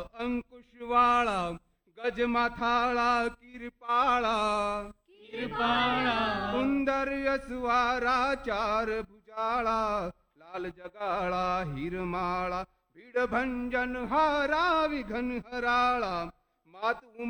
अंकुशवाळा गजमाथाळा किरपाळा सुंदर यस्वारा चार भुजाळा लाल जगाळा हिरमाळा भीडभंजन हारा विघन हराळा मात